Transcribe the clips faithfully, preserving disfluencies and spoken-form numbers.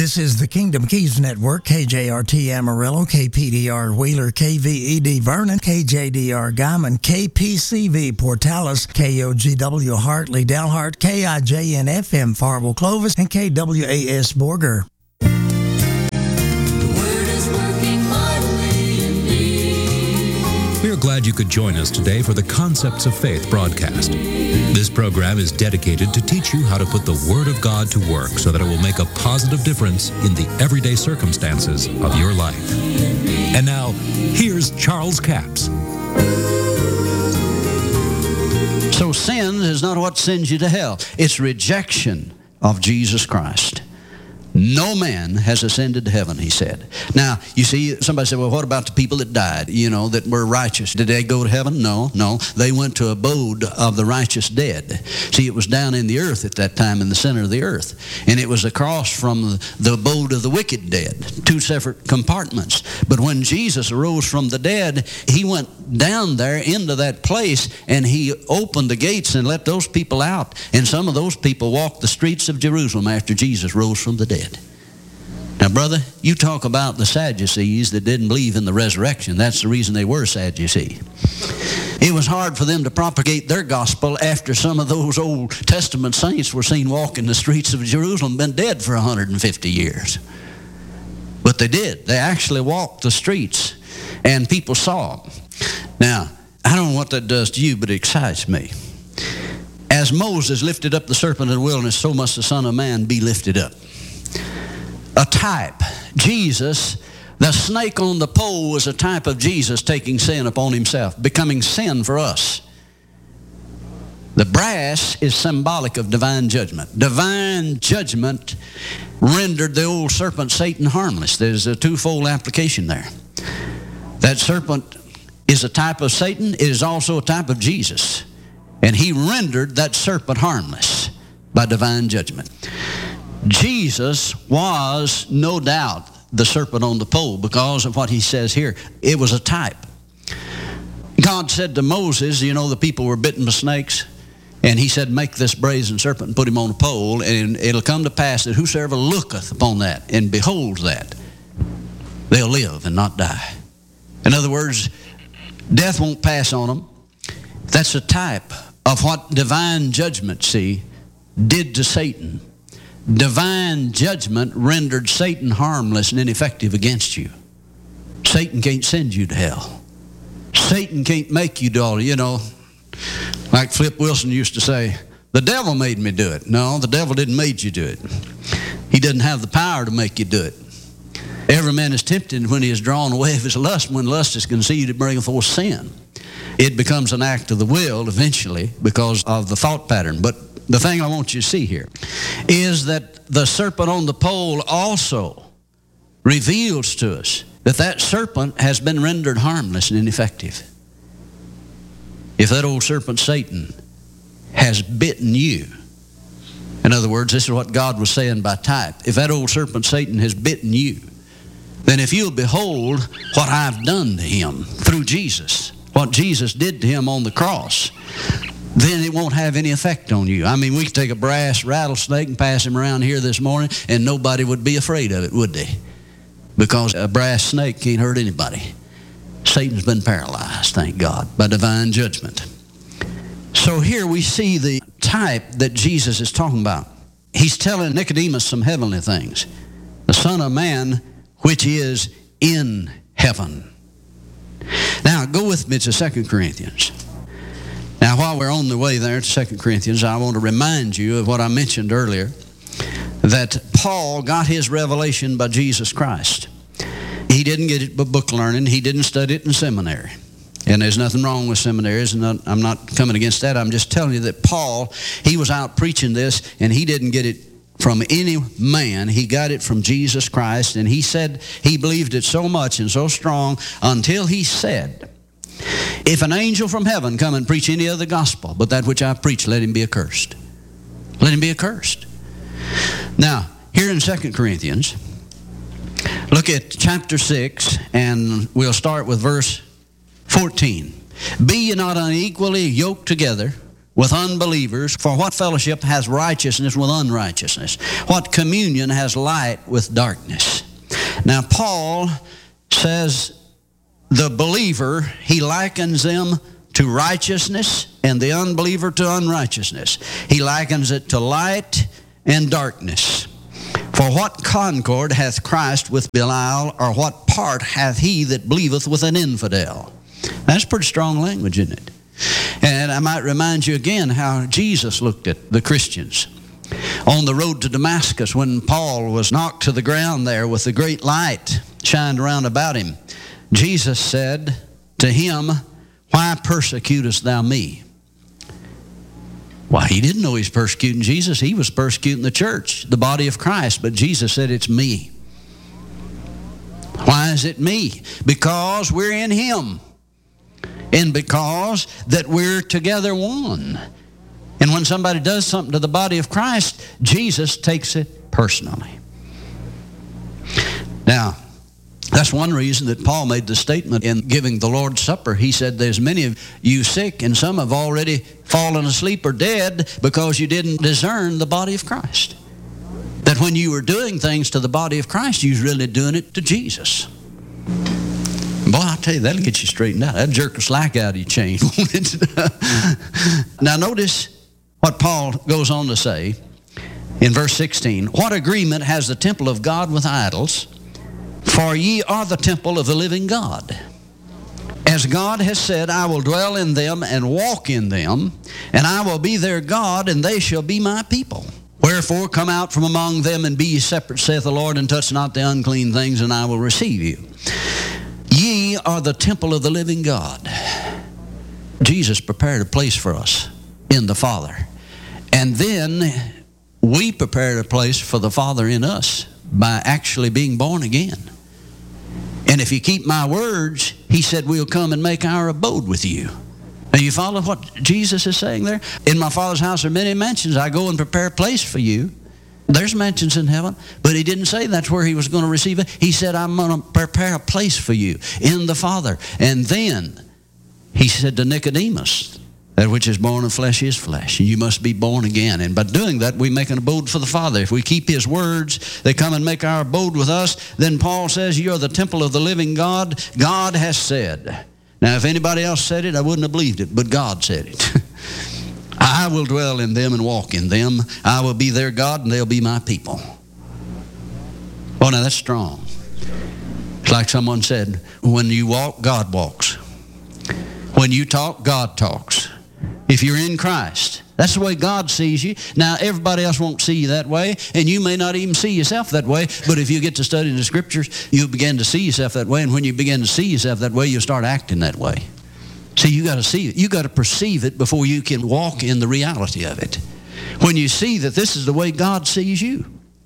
This is the Kingdom Keys Network, K J R T Amarillo, K P D R Wheeler, K V E D Vernon, K J D R Guyman, K P C V Portales, K O G W Hartley Dalhart, K I J N F M Farwell Clovis, and K W A S Borger. We are glad you could join us today for the Concepts of Faith broadcast. This program is dedicated to teach you how to put the Word of God to work so that it will make a positive difference in the everyday circumstances of your life. And now, here's Charles Capps. So sin is not what sends you to hell. It's rejection of Jesus Christ. No man has ascended to heaven, he said. Now, you see, somebody said, well, what about the people that died, you know, that were righteous? Did they go to heaven? No, no. They went to abode of the righteous dead. See, it was down in the earth at that time, in the center of the earth. And it was across from the abode of the wicked dead, two separate compartments. But when Jesus arose from the dead, he went down there into that place, and he opened the gates and let those people out. And some of those people walked the streets of Jerusalem after Jesus rose from the dead. Now, brother, you talk about the Sadducees that didn't believe in the resurrection. That's the reason they were Sadducees. It was hard for them to propagate their gospel after some of those Old Testament saints were seen walking the streets of Jerusalem, been dead for one hundred fifty years. But they did. They actually walked the streets, and people saw them. Now, I don't know what that does to you, but it excites me. As Moses lifted up the serpent in the wilderness, so must the Son of Man be lifted up. A type. Jesus, the snake on the pole, was a type of Jesus taking sin upon himself, becoming sin for us. The brass is symbolic of divine judgment. Divine judgment rendered the old serpent Satan harmless. There's a twofold application there. That serpent is a type of Satan. It is also a type of Jesus. And he rendered that serpent harmless by divine judgment. Jesus was, no doubt, the serpent on the pole because of what he says here. It was a type. God said to Moses, you know, the people were bitten by snakes, and he said, make this brazen serpent and put him on a pole, and it'll come to pass that whosoever looketh upon that and beholds that, they'll live and not die. In other words, death won't pass on them. That's a type of what divine judgment, see, did to Satan. Divine judgment rendered Satan harmless and ineffective against you. Satan can't send you to hell. Satan can't make you do all, you know, like Flip Wilson used to say, the devil made me do it. No, the devil didn't make you do it. He doesn't have the power to make you do it. Every man is tempted when he is drawn away of his lust. When lust is conceived, it bringeth forth sin. It becomes an act of the will eventually because of the thought pattern. But the thing I want you to see here is that the serpent on the pole also reveals to us that that serpent has been rendered harmless and ineffective. If that old serpent Satan has bitten you, in other words, this is what God was saying by type. If that old serpent Satan has bitten you, then if you'll behold what I've done to him through Jesus, what Jesus did to him on the cross, then it won't have any effect on you. I mean, we could take a brass rattlesnake and pass him around here this morning, and nobody would be afraid of it, would they? Because a brass snake can't hurt anybody. Satan's been paralyzed, thank God, by divine judgment. So here we see the type that Jesus is talking about. He's telling Nicodemus some heavenly things. The Son of Man, which is in heaven. Now, go with me to Second Corinthians. Now, while we're on the way there to Second Corinthians, I want to remind you of what I mentioned earlier, that Paul got his revelation by Jesus Christ. He didn't get it by book learning. He didn't study it in seminary. And there's nothing wrong with seminaries, and I'm not coming against that. I'm just telling you that Paul, he was out preaching this, and he didn't get it from any man. He got it from Jesus Christ, and he said he believed it so much and so strong until he said, if an angel from heaven come and preach any other gospel but that which I preach, let him be accursed. Let him be accursed. Now, here in Second Corinthians, look at chapter six, and we'll start with verse fourteen. Be ye not unequally yoked together with unbelievers? For what fellowship has righteousness with unrighteousness? What communion has light with darkness? Now, Paul says the believer, he likens them to righteousness and the unbeliever to unrighteousness. He likens it to light and darkness. For what concord hath Christ with Belial, or what part hath he that believeth with an infidel? That's pretty strong language, isn't it? And I might remind you again how Jesus looked at the Christians. On the road to Damascus, when Paul was knocked to the ground there with the great light shined around about him, Jesus said to him, "Why persecutest thou me?" Well, he didn't know he was persecuting Jesus. He was persecuting the church, the body of Christ. But Jesus said, "It's me." Why is it me? Because we're in him. And because that we're together one. And when somebody does something to the body of Christ, Jesus takes it personally. Now, that's one reason that Paul made the statement in giving the Lord's Supper. He said, there's many of you sick, and some have already fallen asleep or dead because you didn't discern the body of Christ. That when you were doing things to the body of Christ, you was really doing it to Jesus. Boy, I tell you, that'll get you straightened out. That'll jerk the slack out of your chain, won't it? Now notice what Paul goes on to say in verse sixteen. What agreement has the temple of God with idols? For ye are the temple of the living God. As God has said, I will dwell in them and walk in them, and I will be their God, and they shall be my people. Wherefore come out from among them and be ye separate, saith the Lord, and touch not the unclean things, and I will receive you. Ye are the temple of the living God. Jesus prepared a place for us in the Father. And then we prepared a place for the Father in us by actually being born again. And if you keep my words, he said, we'll come and make our abode with you. Now you follow what Jesus is saying there? In my Father's house are many mansions. I go and prepare a place for you. There's mansions in heaven, but he didn't say that's where he was going to receive it. He said, I'm going to prepare a place for you in the Father. And then he said to Nicodemus, that which is born of flesh is flesh, and you must be born again. And by doing that, we make an abode for the Father. If we keep his words, they come and make our abode with us. Then Paul says, you are the temple of the living God. God has said. Now, if anybody else said it, I wouldn't have believed it, but God said it. I will dwell in them and walk in them. I will be their God, and they'll be my people. Oh, now that's strong. It's like someone said, when you walk, God walks. When you talk, God talks. If you're in Christ, that's the way God sees you. Now, everybody else won't see you that way, and you may not even see yourself that way, but if you get to study the Scriptures, you'll begin to see yourself that way, and when you begin to see yourself that way, you'll start acting that way. See, you got to see it. You got to perceive it before you can walk in the reality of it. When you see that this is the way God sees you.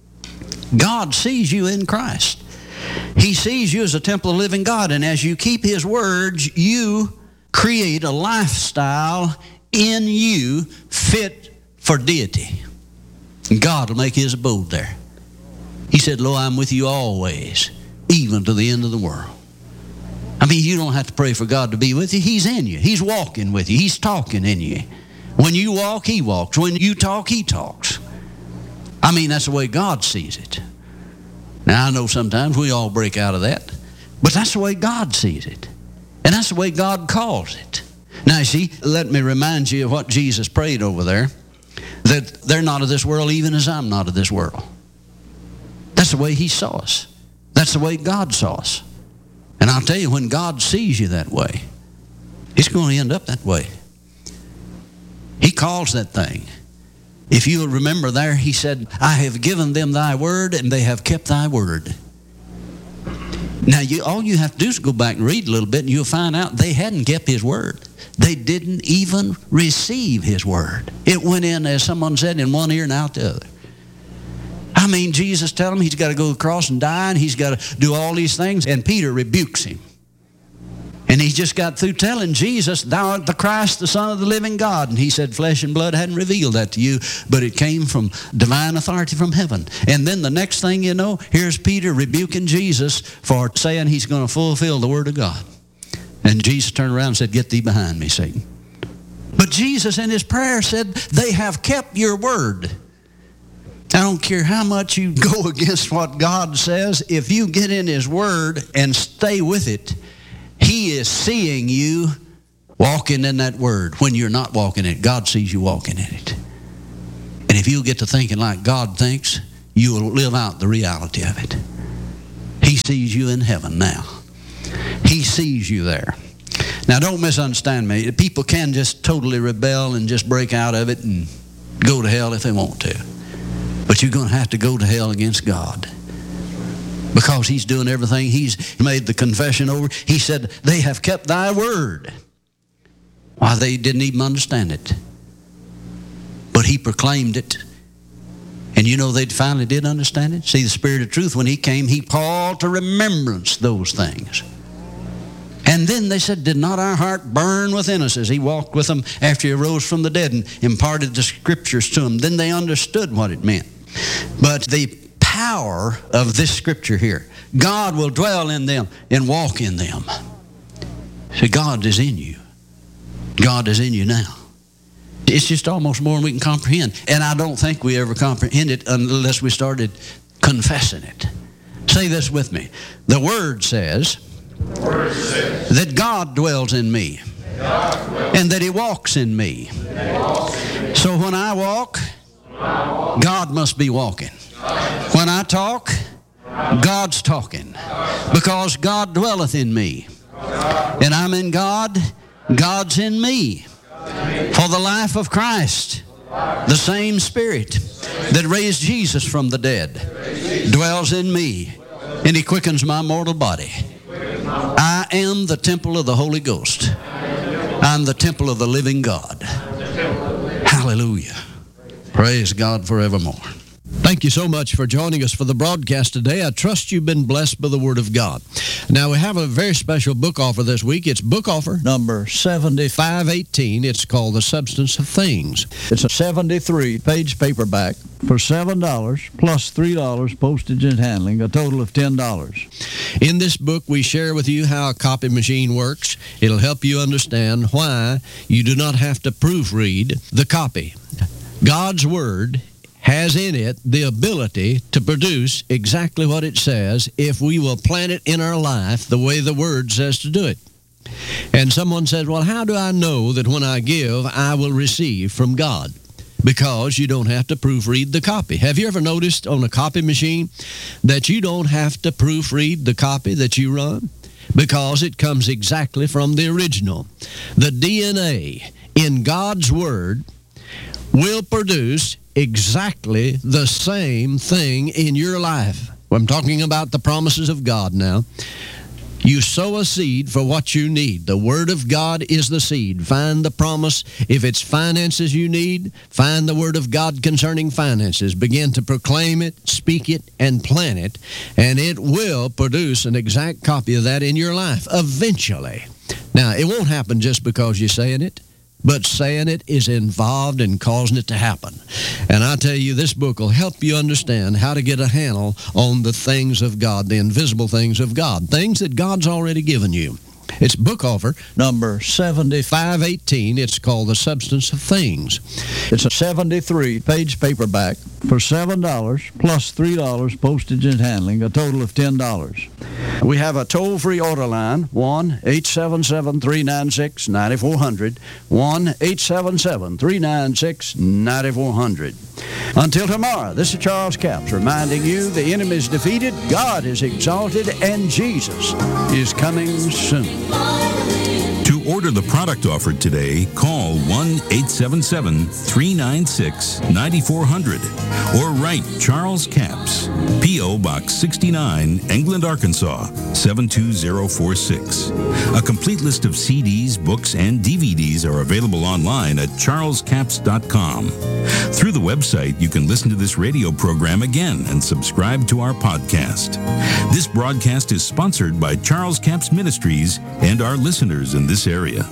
God sees you in Christ. He sees you as a temple of the living God, and as you keep his words, you create a lifestyle in you fit for deity. And God will make his abode there. He said, lo, I'm with you always, even to the end of the world. I mean, you don't have to pray for God to be with you. He's in you. He's walking with you. He's talking in you. When you walk, he walks. When you talk, he talks. I mean, that's the way God sees it. Now, I know sometimes we all break out of that, but that's the way God sees it. And that's the way God calls it. Now, you see, let me remind you of what Jesus prayed over there, that they're not of this world even as I'm not of this world. That's the way he saw us. That's the way God saw us. And I'll tell you, when God sees you that way, it's going to end up that way. He calls that thing. If you'll remember there, he said, I have given them thy word, and they have kept thy word. Now, you, all you have to do is go back and read a little bit, and you'll find out they hadn't kept his word. They didn't even receive his word. It went in, as someone said, in one ear and out the other. I mean, Jesus tells him he's got to go to the cross and die, and he's got to do all these things, and Peter rebukes him. And he just got through telling Jesus, thou art the Christ, the Son of the living God. And he said, flesh and blood hadn't revealed that to you, but it came from divine authority from heaven. And then the next thing you know, here's Peter rebuking Jesus for saying he's going to fulfill the word of God. And Jesus turned around and said, get thee behind me, Satan. But Jesus in his prayer said, they have kept your word. I don't care how much you go against what God says. If you get in his word and stay with it, he is seeing you walking in that word. When you're not walking in it, God sees you walking in it. And if you get to thinking like God thinks, you will live out the reality of it. He sees you in heaven now. He sees you there. Now, don't misunderstand me. People can just totally rebel and just break out of it and go to hell if they want to. But you're going to have to go to hell against God. Because he's doing everything. He's made the confession over. He said, they have kept thy word. Why, they didn't even understand it. But he proclaimed it. And you know they finally did understand it? See, the Spirit of truth, when he came, he called to remembrance those things. And then they said, did not our heart burn within us as he walked with them after he arose from the dead and imparted the scriptures to them? Then they understood what it meant. But the power of this scripture here, God will dwell in them and walk in them. See, God is in you. God is in you now. It's just almost more than we can comprehend. And I don't think we ever comprehend it unless we started confessing it. Say this with me. The Word says, the word says that God dwells in me, dwells and that he walks in me. Walks in me. So when I walk, God must be walking. When I talk, God's talking. Because God dwelleth in me. And I'm in God, God's in me. For the life of Christ, the same Spirit that raised Jesus from the dead dwells in me, and he quickens my mortal body. I am the temple of the Holy Ghost. I'm the temple of the living God. Hallelujah. Praise God forevermore. Thank you so much for joining us for the broadcast today. I trust you've been blessed by the Word of God. Now, we have a very special book offer this week. It's book offer number seventy-five eighteen. It's called The Substance of Things. It's a seventy-three page paperback for seven dollars plus three dollars postage and handling, a total of ten dollars. In this book, we share with you how a copy machine works. It'll help you understand why you do not have to proofread the copy. God's Word has in it the ability to produce exactly what it says if we will plant it in our life the way the Word says to do it. And someone says, well, how do I know that when I give, I will receive from God? Because you don't have to proofread the copy. Have you ever noticed on a copy machine that you don't have to proofread the copy that you run? Because it comes exactly from the original. The D N A in God's Word will produce exactly the same thing in your life. I'm talking about the promises of God now. You sow a seed for what you need. The Word of God is the seed. Find the promise. If it's finances you need, find the Word of God concerning finances. Begin to proclaim it, speak it, and plant it, and it will produce an exact copy of that in your life eventually. Now, it won't happen just because you're saying it. But saying it is involved in causing it to happen. And I tell you, this book will help you understand how to get a handle on the things of God, the invisible things of God, things that God's already given you. It's book offer number seventy-five eighteen. It's called The Substance of Things. It's a seventy-three page paperback for seven dollars plus three dollars postage and handling, a total of ten dollars. We have a toll-free order line, one eight seven seven, three nine six, nine four zero zero, one eight seven seven, three nine six, nine four zero zero. Until tomorrow, this is Charles Capps reminding you the enemy is defeated, God is exalted, and Jesus is coming soon. To order the product offered today, call one eight seven seven, three nine six, nine four zero zero or write Charles Capps, P O Box sixty-nine, England, Arkansas, seven two zero four six. A complete list of C Ds, books, and D V Ds are available online at charles capps dot com. Through the website, you can listen to this radio program again and subscribe to our podcast. This broadcast is sponsored by Charles Capps Ministries and our listeners in this area.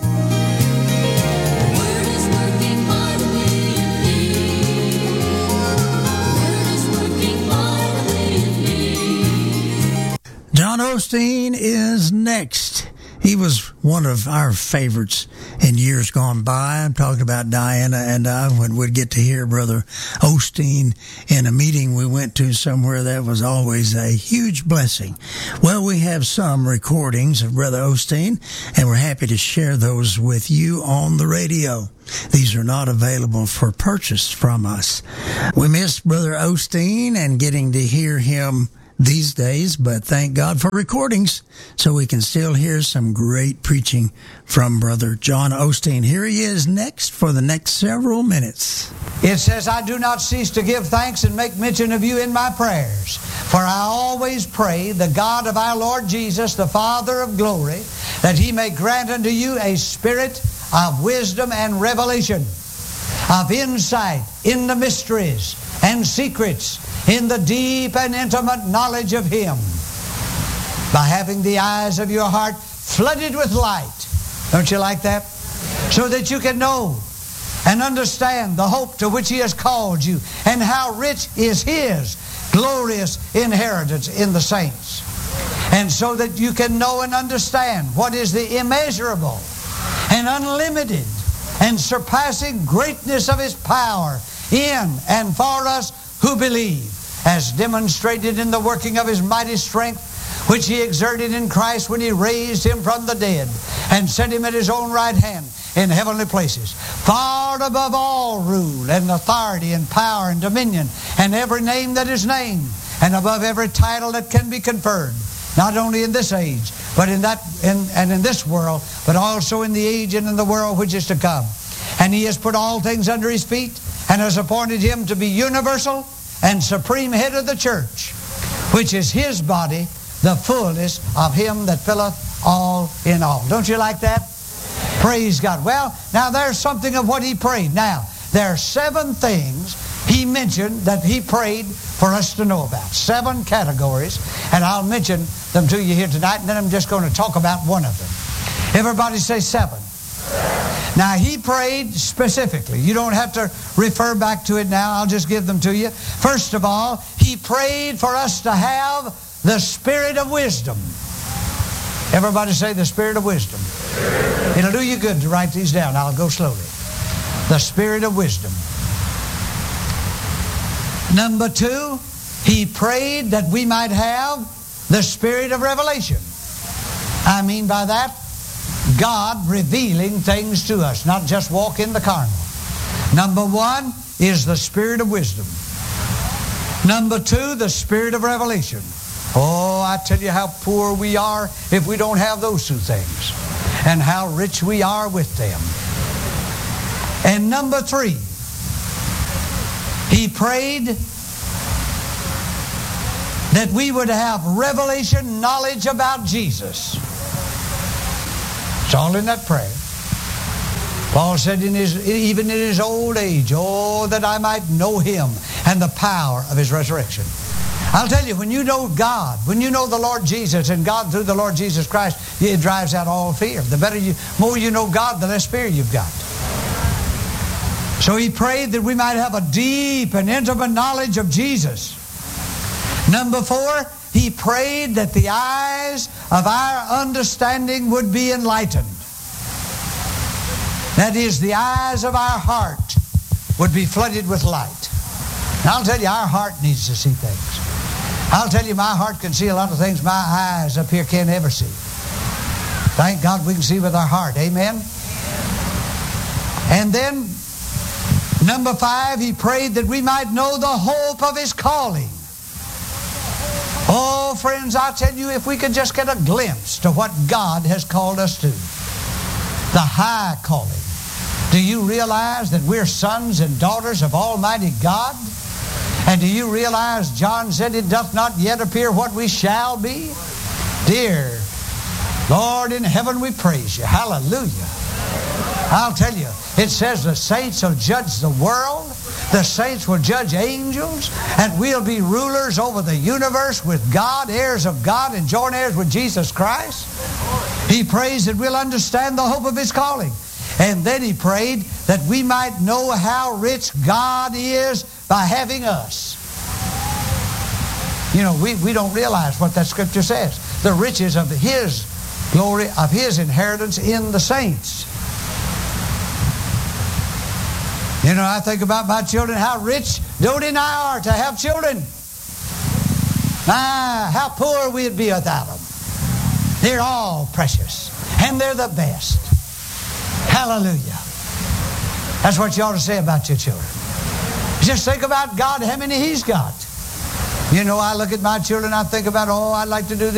John Osteen is next. He was one of our favorites in years gone by. I'm talking about Diana and I when we'd get to hear Brother Osteen in a meeting we went to somewhere. That was always a huge blessing. Well, we have some recordings of Brother Osteen, and we're happy to share those with you on the radio. These are not available for purchase from us. We miss Brother Osteen and getting to hear him these days, but thank God for recordings so we can still hear some great preaching from Brother John Osteen. Here he is next for the next several minutes. It says, I do not cease to give thanks and make mention of you in my prayers, for I always pray the God of our Lord Jesus, the Father of glory, that he may grant unto you a spirit of wisdom and revelation, of insight in the mysteries and secrets, in the deep and intimate knowledge of him, by having the eyes of your heart flooded with light. Don't you like that? So that you can know and understand the hope to which he has called you, and how rich is his glorious inheritance in the saints. And so that you can know and understand what is the immeasurable and unlimited and surpassing greatness of his power in and for us who believe, as demonstrated in the working of his mighty strength, which he exerted in Christ when he raised him from the dead and set him at his own right hand in heavenly places, far above all rule and authority and power and dominion and every name that is named, and above every title that can be conferred, not only in this age, but in that in, and in this world, but also in the age and in the world which is to come. And he has put all things under his feet, and has appointed him to be universal and supreme head of the church, which is his body, the fullness of him that filleth all in all. Don't you like that? Praise God. Well, now there's something of what he prayed. Now, there are seven things he mentioned that he prayed for us to know about. Seven categories, and I'll mention them to you here tonight, and then I'm just going to talk about one of them. Everybody say seven. Now, he prayed specifically. You don't have to refer back to it now. I'll just give them to you. First of all, he prayed for us to have the spirit of wisdom. Everybody say the spirit of wisdom. It'll do you good to write these down. I'll go slowly. The spirit of wisdom. Number two, he prayed that we might have the spirit of revelation. I mean by that, God revealing things to us, not just walk in the carnal. Number one is the spirit of wisdom. Number two, the spirit of revelation. Oh, I tell you how poor we are if we don't have those two things, and how rich we are with them. And number three, he prayed that we would have revelation knowledge about Jesus. It's all in that prayer. Paul said, in his, even in his old age, oh, that I might know him and the power of his resurrection. I'll tell you, when you know God, when you know the Lord Jesus and God through the Lord Jesus Christ, it drives out all fear. The better you, more you know God, the less fear you've got. So he prayed that we might have a deep and intimate knowledge of Jesus. Number four, he prayed that the eyes of our understanding would be enlightened. That is, the eyes of our heart would be flooded with light. Now, I'll tell you, our heart needs to see things. I'll tell you, my heart can see a lot of things my eyes up here can't ever see. Thank God we can see with our heart. Amen? And then, number five, he prayed that we might know the hope of his calling. Oh, friends, I tell you, if we could just get a glimpse to what God has called us to. The high calling. Do you realize that we're sons and daughters of Almighty God? And do you realize John said, it doth not yet appear what we shall be? Dear Lord in heaven, we praise you. Hallelujah. I'll tell you, it says the saints will judge the world, the saints will judge angels, and we'll be rulers over the universe with God, heirs of God, and joint heirs with Jesus Christ. He prays that we'll understand the hope of his calling. And then he prayed that we might know how rich God is by having us. You know, we, we don't realize what that scripture says. The riches of his glory of His inheritance in the saints. You know, I think about my children, how rich Dodie and I are to have children. Ah, how poor we'd be without them. They're all precious, and they're the best. Hallelujah. That's what you ought to say about your children. Just think about God, how many He's got. You know, I look at my children, I think about, oh, I'd like to do this.